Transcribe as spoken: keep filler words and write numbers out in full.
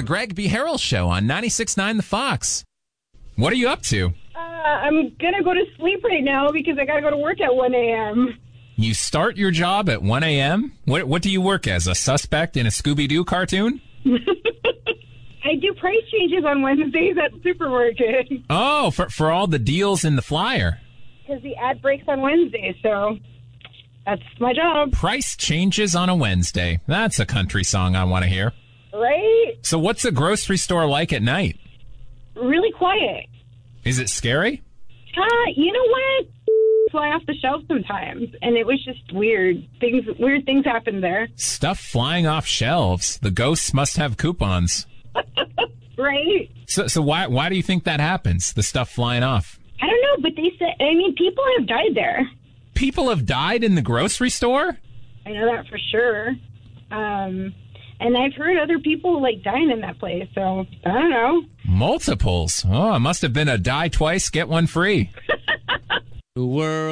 Greg B. Harrell Show on ninety-six point nine The Fox. What are you up to? Uh, I'm going to go to sleep right now because I got to go to work at one a.m. You start your job at one a.m.? What, what do you work as, a suspect in a Scooby-Doo cartoon? I do price changes on Wednesdays at the supermarket. Oh, for, for all the deals in the flyer. Because the ad breaks on Wednesdays, so that's my job. Price changes on a Wednesday. That's a country song I want to hear. Right? So what's a grocery store like at night? Really quiet. Is it scary? Uh, you know what? Fly off the shelf sometimes, and it was just weird. Things, weird things happened there. Stuff flying off shelves. The ghosts must have coupons. Right? So, so why why do you think that happens? The stuff flying off? I don't know, but they said. I mean, people have died there. People have died in the grocery store? I know that for sure. Um, and I've heard other people like dying in that place. So I don't know. Multiples. Oh, it must have been a die twice, get one free. The world.